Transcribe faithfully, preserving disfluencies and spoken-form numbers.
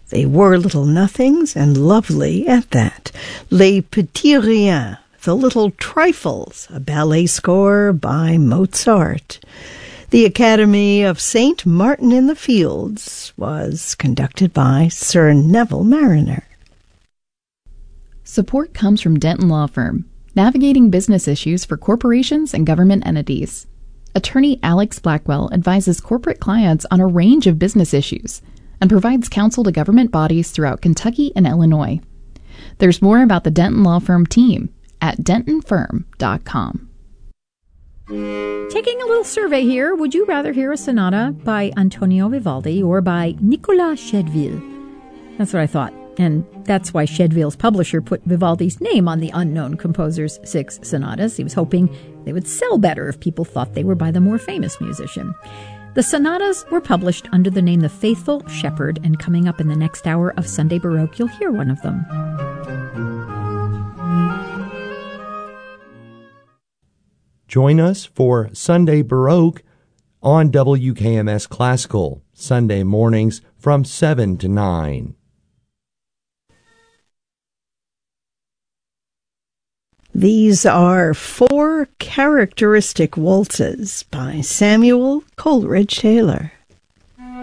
They were little nothings, and lovely at that. Les Petits Riens, The Little Trifles, a ballet score by Mozart. The Academy of Saint Martin in the Fields was conducted by Sir Neville Mariner. Support comes from Denton Law Firm, navigating business issues for corporations and government entities. Attorney Alex Blackwell advises corporate clients on a range of business issues and provides counsel to government bodies throughout Kentucky and Illinois. There's more about the Denton Law Firm team at denton firm dot com. Taking a little survey here, would you rather hear a sonata by Antonio Vivaldi or by Nicolas Chedeville? That's what I thought. And that's why Chedeville's publisher put Vivaldi's name on the unknown composer's six sonatas. He was hoping they would sell better if people thought they were by the more famous musician. The sonatas were published under the name The Faithful Shepherd, and coming up in the next hour of Sunday Baroque, you'll hear one of them. Join us for Sunday Baroque on W K M S Classical, Sunday mornings from seven to nine. These are four characteristic waltzes by Samuel Coleridge Taylor.